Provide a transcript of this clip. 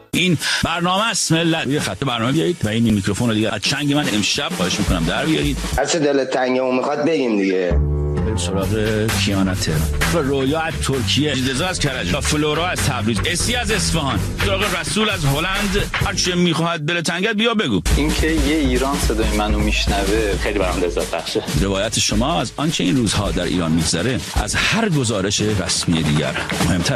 این برنامه است ملت. یه خط برنامه بیارید و این میکروفون رو دیگه از چنگ من امشب خواهش میکنم در بیارید. هر چه دلت تنگه اون میخواد بگیم دیگه. سراغ کیانا تهران، رویا از ترکیه، رضا از کرج، فلورا از تبریز، اسی از اصفهان، سراغ رسول از هلند. هر چه میخواد دل تنگت بیا بگو. اینکه یه ایران صدای منو میشنوه خیلی برام لذت بخشه. روایت شما از آنچه این روزها در ایران میگذره از هر گزارش رسمی دیگر مهمتر.